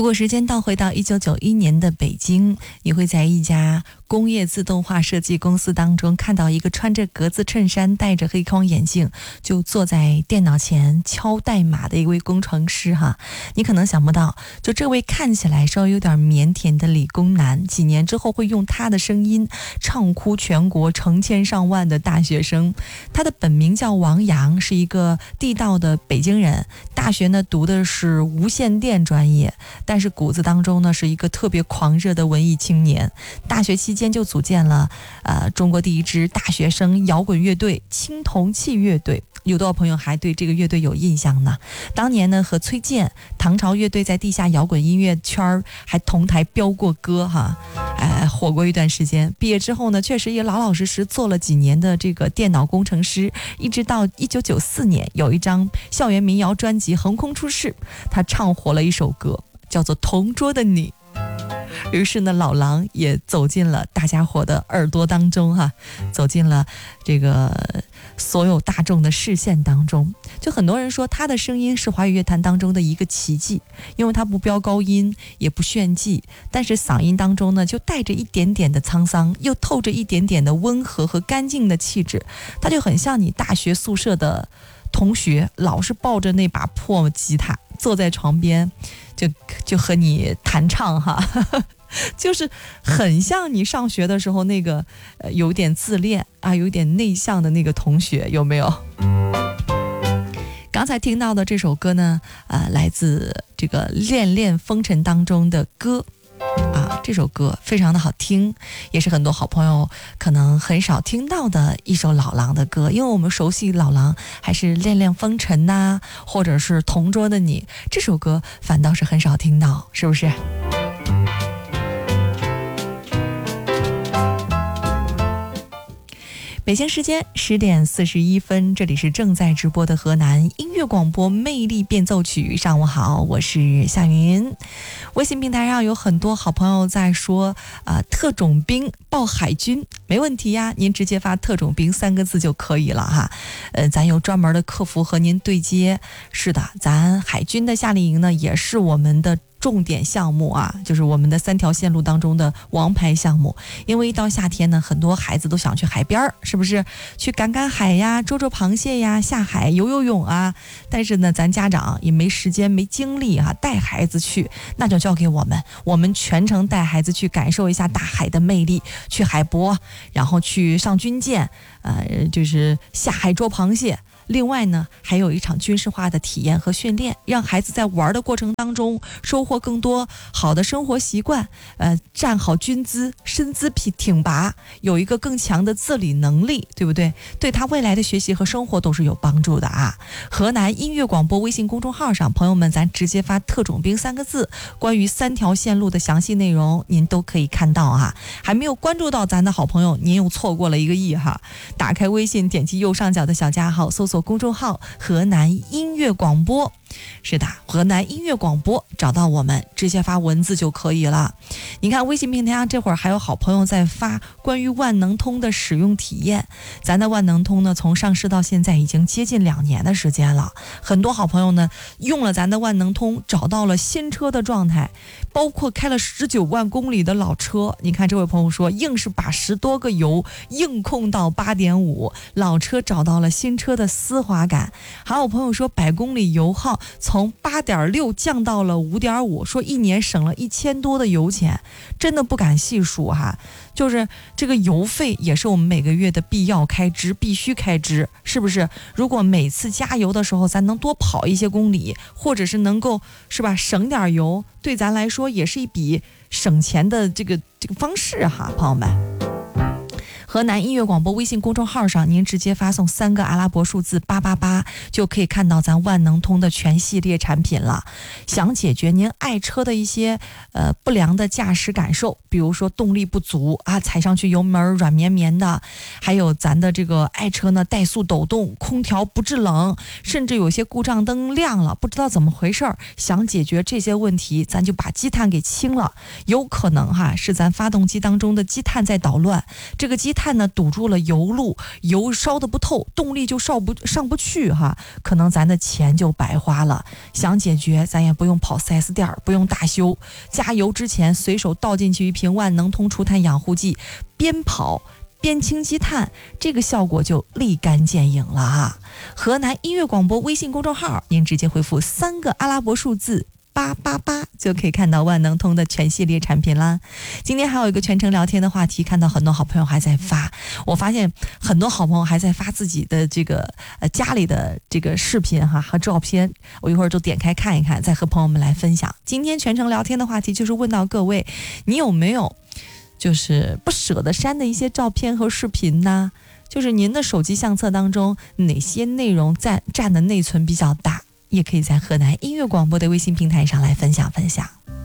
果时间倒回到1991年的北京，你会在一家工业自动化设计公司当中看到一个穿着格子衬衫、戴着黑框眼镜，就坐在电脑前敲代码的一位工程师哈。你可能想不到，就这位看起来稍微有点腼腆的理工男，几年之后会用他的声音唱哭全国成千上万的大学生。他的本名叫王阳，是一个地道的北京人，大学呢读的是无线电专业，但是骨子当中呢是一个特别狂热的文艺青年。大学期间就组建了中国第一支大学生摇滚乐队青铜器乐队。有多少朋友还对这个乐队有印象呢？当年呢和崔健、唐朝乐队在地下摇滚音乐圈还同台飙过歌哈，火过一段时间。毕业之后呢，确实也老老实实做了几年的这个电脑工程师，一直到1994年有一张校园民谣专辑横空出世，他唱火了一首歌叫做《同桌的你》。于是呢，老狼也走进了大家伙的耳朵当中哈，走进了这个所有大众的视线当中。就很多人说他的声音是华语乐坛当中的一个奇迹，因为他不飙高音也不炫技，但是嗓音当中呢就带着一点点的沧桑，又透着一点点的温和和干净的气质。他就很像你大学宿舍的同学，老是抱着那把破吉他坐在床边就和你弹唱哈就是很像你上学的时候那个有点自恋啊，有点内向的那个同学，有没有？刚才听到的这首歌呢，来自这个《恋恋风尘》当中的歌啊，这首歌非常的好听，也是很多好朋友可能很少听到的一首老狼的歌。因为我们熟悉老狼还是《恋恋风尘》呐，或者是《同桌的你》，这首歌反倒是很少听到，是不是？北京时间10点41分，这里是正在直播的河南音乐广播魅力变奏曲。上午好，我是夏云。微信平台上有很多好朋友在说特种兵报海军，没问题呀，您直接发特种兵3个字就可以了哈。咱有专门的客服和您对接。是的，咱海军的夏令营呢也是我们的重点项目啊，就是我们的3条线路当中的王牌项目。因为一到夏天呢，很多孩子都想去海边，是不是去赶赶海呀，捉捉螃蟹呀，下海游游泳啊？但是呢，咱家长也没时间没精力啊，带孩子去，那就交给我们全程带孩子去感受一下大海的魅力，去海博，然后去上军舰，就是下海捉螃蟹。另外呢，还有一场军事化的体验和训练，让孩子在玩的过程当中收获更多好的生活习惯，站好军姿，身姿挺拔，有一个更强的自理能力，对不对？对他未来的学习和生活都是有帮助的啊。河南音乐广播微信公众号上，朋友们咱直接发特种兵3个字，关于3条线路的详细内容您都可以看到啊。还没有关注到咱的好朋友，您又错过了1个亿哈。打开微信，点击右上角的小加号，搜索公众号河南音乐广播。是的，河南音乐广播，找到我们直接发文字就可以了。你看微信平台上这会儿还有好朋友在发关于万能通的使用体验。咱的万能通呢，从上市到现在已经接近2年的时间了，很多好朋友呢用了咱的万能通，找到了新车的状态，包括开了19万公里的老车。你看这位朋友说，硬是把10多个油硬控到 8.5， 老车找到了新车的丝滑感。还有朋友说100公里油耗从 8.6 降到了 5.5， 说1年省了1000多的油钱，真的不敢细数哈。就是这个油费也是我们每个月的必要开支，必须开支，是不是？如果每次加油的时候咱能多跑一些公里，或者是能够是吧省点油，对咱来说也是一笔省钱的这个方式哈，朋友们。河南音乐广播微信公众号上，您直接发送3个阿拉伯数字888，就可以看到咱万能通的全系列产品了。想解决您爱车的一些不良的驾驶感受，比如说动力不足啊，踩上去油门软绵绵的，还有咱的这个爱车呢怠速抖动，空调不制冷，甚至有些故障灯亮了，不知道怎么回事。想解决这些问题，咱就把积碳给清了。有可能哈是咱发动机当中的积碳在捣乱，这个积碳炭呢堵住了油路，油烧得不透，动力就上不去哈，可能咱的钱就白花了。想解决，咱也不用跑 4S 店，不用大修，加油之前随手倒进去一瓶万能通除碳养护剂，边跑边清积碳，这个效果就立竿见影了啊！河南音乐广播微信公众号，您直接回复3个阿拉伯数字888就可以看到万能通的全系列产品啦。今天还有一个全程聊天的话题，看到很多好朋友还在发，我发现很多好朋友还在发自己的这个家里的这个视频哈和照片，我一会儿就点开看一看，再和朋友们来分享。今天全程聊天的话题就是问到各位，你有没有就是不舍得删的一些照片和视频呢？就是您的手机相册当中哪些内容占的内存比较大，也可以在河南音乐广播的微信平台上来分享分享。